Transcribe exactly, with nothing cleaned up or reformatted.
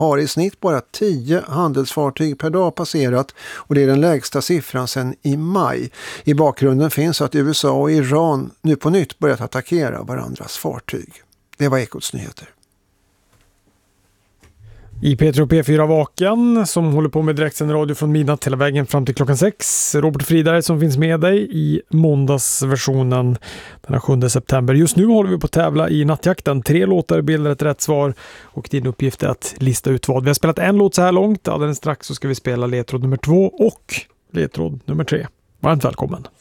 har i snitt bara tio handelsfartyg per dag passerat och det är den lägsta siffran sedan i maj. I bakgrunden finns att U S A och Iran nu på nytt börjat attackera varandras fartyg. Det var Ekots nyheter. I P tre och P fyra Vaken som håller på med direktsänd radio från midnatt hela vägen fram till klockan sex. Robert Fridare som finns med dig i måndagsversionen den sjunde september. Just nu håller vi på att tävla i nattjakten. Tre låtar bildar ett rätt svar och din uppgift är att lista ut vad. Vi har spelat en låt så här långt. Alldeles strax så ska vi spela ledtråd nummer två och ledtråd nummer tre. Varmt välkommen!